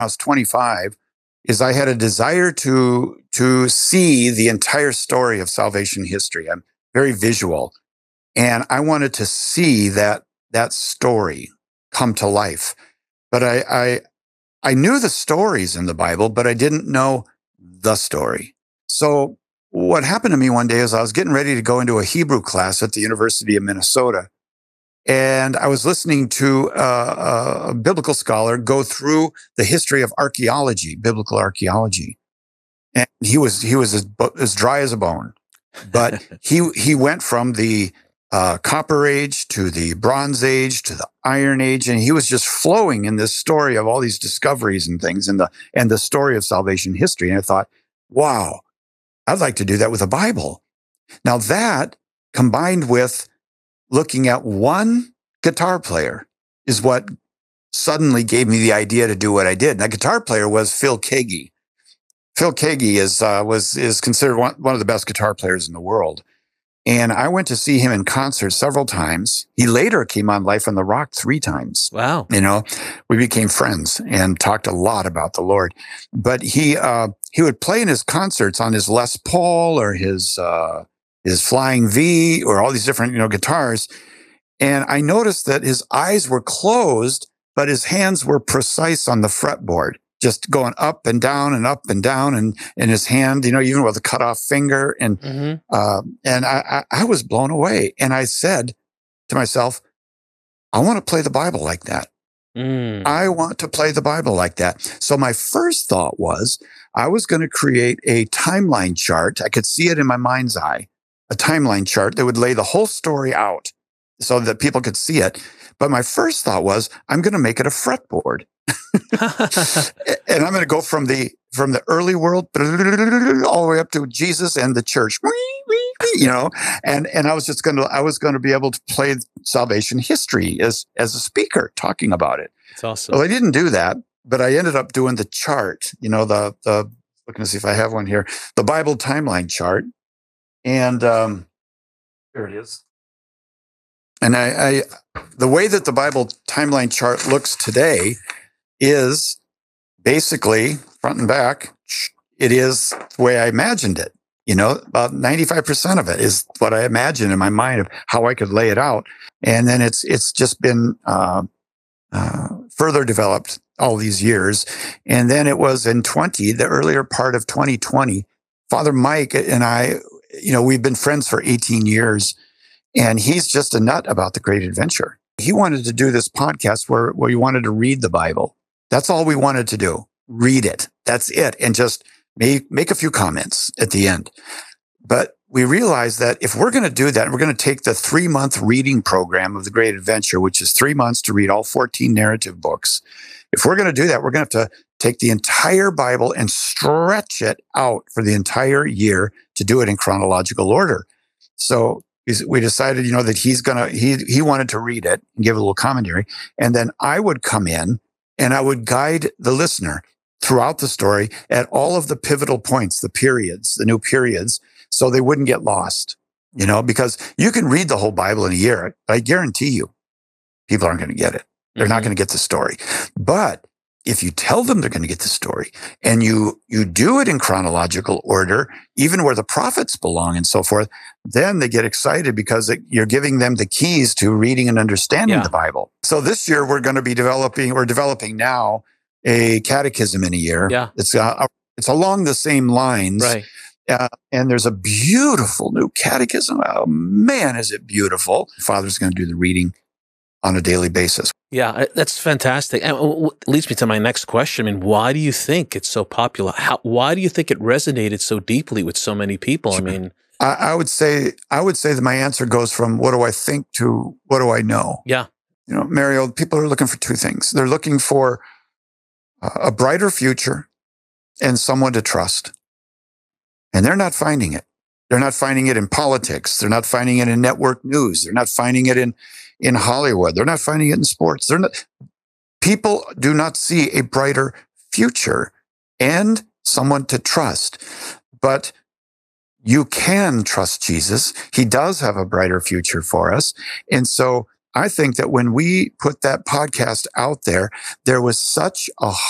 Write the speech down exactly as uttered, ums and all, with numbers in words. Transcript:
I was twenty-five, is I had a desire to to see the entire story of salvation history. I'm very visual, and I wanted to see that that story come to life. But I I, I knew the stories in the Bible, but I didn't know the story. So what happened to me one day is I was getting ready to go into a Hebrew class at the University of Minnesota. And I was listening to a, a biblical scholar go through the history of archaeology, biblical archaeology. And he was, he was as, as dry as a bone, but he, he went from the uh, Copper Age to the Bronze Age to the Iron Age. And he was just flowing in this story of all these discoveries and things and the, and the story of salvation history. And I thought, wow, I'd like to do that with the Bible. Now that combined with looking at one guitar player is what suddenly gave me the idea to do what I did. And that guitar player was Phil Keaggy. Phil Keaggy is uh, was is considered one, one of the best guitar players in the world. And I went to see him in concert several times. He later came on Life on the Rock three times. Wow. You know, we became friends and talked a lot about the Lord. But he uh, he would play in his concerts on his Les Paul or his uh, his Flying V or all these different, you know, guitars. And I noticed that his eyes were closed, but his hands were precise on the fretboard, just going up and down and up and down. And in his hand, you know, even with a cut off finger. And, mm-hmm. uh, and I, I, I was blown away. And I said to myself, I want to play the Bible like that. Mm. I want to play the Bible like that. So my first thought was I was going to create a timeline chart. I could see it in my mind's eye. A timeline chart that would lay the whole story out so that people could see it. But my first thought was, I'm going to make it a fretboard. And I'm going to go from the from the early world all the way up to Jesus and the church, you know, and and I was just going to I was going to be able to play salvation history as as a speaker talking about it. That's awesome. Well, I didn't do that, but I ended up doing the chart, you know, the the looking to see if I have one here, the Bible timeline chart. And um, there it is. And I, I, the way that the Bible timeline chart looks today is basically front and back. It is the way I imagined it. You know, about ninety-five percent of it is what I imagined in my mind of how I could lay it out. And then it's it's just been uh, uh, further developed all these years. And then it was in twenty, the earlier part of twenty twenty, Father Mike and I, you know, we've been friends for eighteen years, and he's just a nut about the Great Adventure. He wanted to do this podcast where, where he wanted to read the Bible. That's all we wanted to do. Read it. That's it. And just make, make a few comments at the end. But we realized that if we're going to do that, we're going to take the three month reading program of the Great Adventure, which is three months to read all fourteen narrative books. If we're going to do that, we're going to have to take the entire Bible and stretch it out for the entire year to do it in chronological order. So we decided, you know, that he's going to, he, he wanted to read it and give a little commentary. And then I would come in and I would guide the listener throughout the story at all of the pivotal points, the periods, the new periods, so they wouldn't get lost, you know, because you can read the whole Bible in a year. I guarantee you, people aren't going to get it. They're mm-hmm. not going to get the story. But if you tell them they're going to get the story and you, you do it in chronological order, even where the prophets belong and so forth, then they get excited because it, you're giving them the keys to reading and understanding yeah. the Bible. So this year we're going to be developing, we're developing now a catechism in a year. Yeah. It's, uh, it's along the same lines. Right. Uh, and there's a beautiful new catechism. Oh man, is it beautiful. Father's going to do the reading on a daily basis. Yeah, that's fantastic. And it leads me to my next question. I mean, why do you think it's so popular? How, why do you think it resonated so deeply with so many people? Sure. I mean, I, I would say, I would say that my answer goes from what do I think to what do I know? Yeah. You know, Mario, people are looking for two things. They're looking for a brighter future and someone to trust. And they're not finding it. They're not finding it in politics. They're not finding it in network news. They're not finding it in, in Hollywood. They're not finding it in sports. They're not, people do not see a brighter future and someone to trust. But you can trust Jesus. He does have a brighter future for us. And so I think that when we put that podcast out there, there was such a